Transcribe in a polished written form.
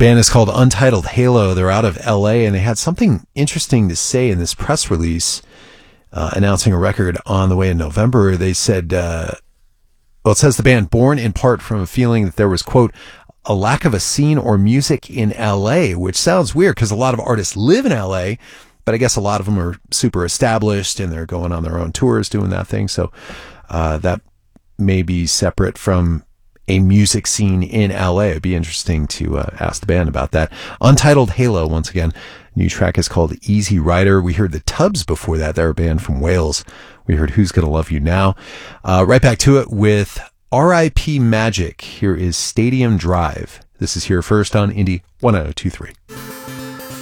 band is called Untitled Halo. They're out of LA, and they had something interesting to say in this press release announcing a record on the way in November. They said, it says the band, born in part from a feeling that there was, quote, a lack of a scene or music in LA, which sounds weird because a lot of artists live in LA, but I guess a lot of them are super established and they're going on their own tours doing that thing. So that may be separate from a music scene in LA. It'd be interesting to ask the band about that. Untitled Halo, once again. New track is called Easy Rider. We heard the Tubs before that. They're a band from Wales. We heard Who's Gonna Love You Now. Right back to it with R.I.P. Magic. Here is Stadium Drive. This is Here First on Indie 1023.